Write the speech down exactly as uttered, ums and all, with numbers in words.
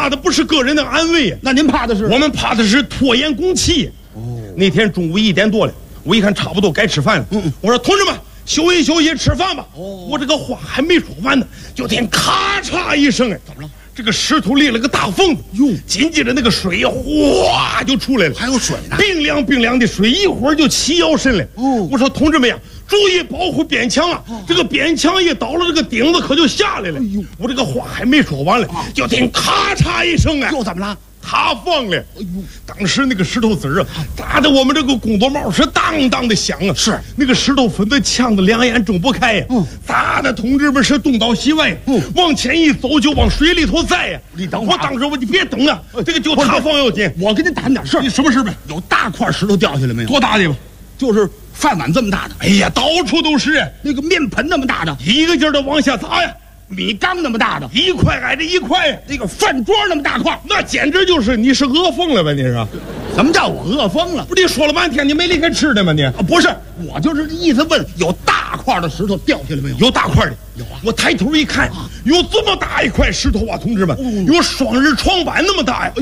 怕的不是个人的安危， 那您怕的是？ 我们怕的是拖延工期。哦，那天中午一点多了，我一看差不多该吃饭了。嗯，我说同志们休息休息，吃饭吧。哦，我这个话还没说完呢，就听咔嚓一声，哎，怎么了？这个石头裂了个大缝子，哟！紧接着那个水哗就出来了， 还有水呢， 冰凉冰凉的水，一会儿就起腰身了。哦，我说同志们呀，注意保护边墙啊！哦、这个边墙一倒了，这个顶子可就下来了。哎呦，我这个话还没说完了，啊、就听咔嚓一声啊， 又怎么了？ 塌方了！哎呦，当时那个石头子儿啊，砸的我们这个工作帽是当当的响啊！是那个石头粉子呛得两眼睁不开呀！嗯，砸的同志们是东倒西歪，嗯，往前一走就往水里头栽呀！ 你等会儿， 我当时我你别等啊，这个就塌方要紧。 我跟你谈点事儿， 你什么事呗？ 有大块石头掉下来没有？ 多大的吧？ 就是饭碗这么大的。 哎呀，到处都是。 那个面盆那么大的， 一个劲儿的往下砸呀。 米缸那么大的， 一块挨着一块， 那个饭桌那么大块， 那简直就是你是饿疯了吧？你是？ 什么叫我饿疯了？ 不，你说了半天，你没离开吃的吗？你、 啊、不是，我就是意思问，有大块的石头掉下来没有？ 有大块的， 有啊。 我抬头一看，啊、有这么大一块石头啊，同志们，哦、有双人床板那么大呀。